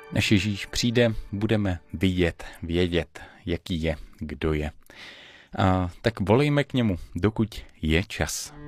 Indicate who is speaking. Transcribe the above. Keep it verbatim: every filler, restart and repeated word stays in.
Speaker 1: Než Ježíš přijde, budeme vidět, vědět, jaký je, kdo je. A tak volejme k němu, dokud je čas.